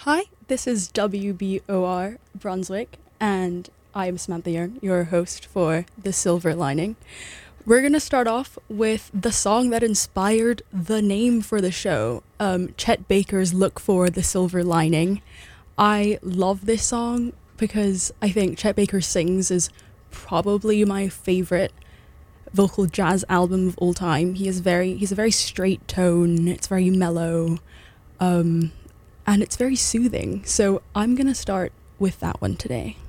Hi, this is WBOR Brunswick, and I'm Samantha Young, your host for The Silver Lining. We're going to start off with the song that inspired the name for the show, Chet Baker's Look for the Silver Lining. I love this song because I think Chet Baker Sings is probably my favorite vocal jazz album of all time. He's a very straight tone, it's very mellow, and it's very soothing. So I'm going to start with that one today.